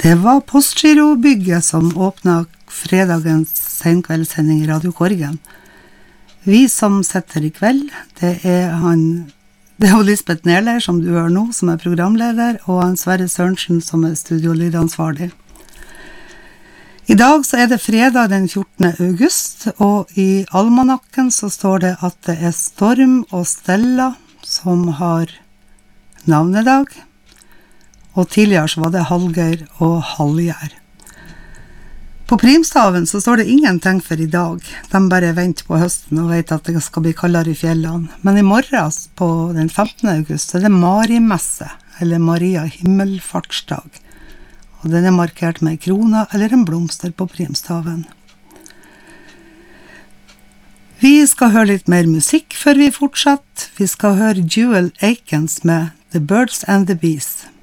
Det var Postgirobygget som åpnet fredagens senkveldssending i Radio Korgen. Vi som sitter i kveld, det er Lisbeth Nerler, som du hører nå, som er programleder, og han Sverre Sørensen, som er studiolyddansvarlig. I dag så er det fredag den 14. august, og i almanakken så står det at det er Storm og Stella som har navnedag, og tidligere så var det Hallgeir og Hallgjær. På primstaven så står det ingenting for i dag. De bare venter på høsten og vet at det skal bli kaldere i fjellene. Men i morgen, på den 15. august, så er det Marimesse, eller Maria Himmelfartsdag. Og den er markert med en krona eller en blomster på primstaven. Vi skal høre litt mer musikk før vi fortsetter. Vi skal høre Jewel Akins med The Birds and the Bees.